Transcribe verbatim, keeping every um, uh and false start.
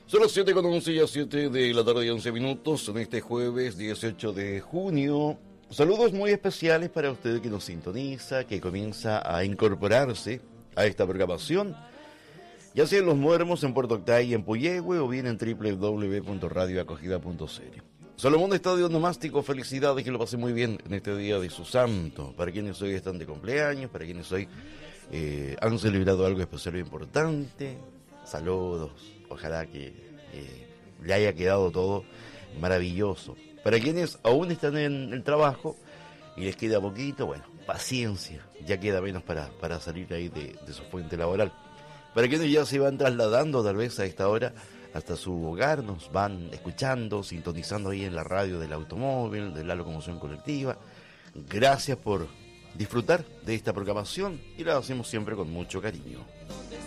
Son las siete con once, ya siete de la tarde y once minutos, en este jueves dieciocho de junio. Saludos muy especiales para usted que nos sintoniza, que comienza a incorporarse a esta programación, ya sea en Los Muermos, en Puerto Octay, en Puyehue, o bien en doble u doble u doble u punto radio acogida punto c l. Salomón de Estadio Nomástico, felicidades, que lo pase muy bien en este día de su santo. Para quienes hoy están de cumpleaños, para quienes hoy eh, han celebrado algo especial e importante, saludos. Ojalá que eh, le haya quedado todo maravilloso. Para quienes aún están en el trabajo y les queda poquito, bueno, paciencia, ya queda menos para, para salir ahí de, de su fuente laboral. Para quienes ya se van trasladando tal vez a esta hora hasta su hogar, nos van escuchando, sintonizando ahí en la radio del automóvil, de la locomoción colectiva. Gracias por disfrutar de esta programación y la hacemos siempre con mucho cariño.